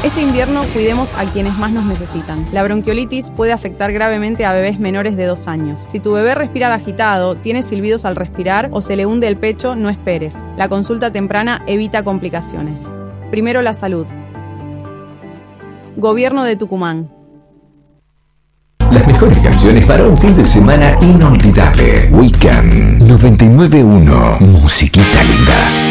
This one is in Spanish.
Este invierno cuidemos a quienes más nos necesitan. La bronquiolitis puede afectar gravemente a bebés menores de 2 años. Si tu bebé respira agitado, tiene silbidos al respirar o se le hunde el pecho, no esperes. La consulta temprana evita complicaciones. Primero la salud. Gobierno de Tucumán. Las mejores canciones para un fin de semana inolvidable. Weekend 99.1. Musiquita linda.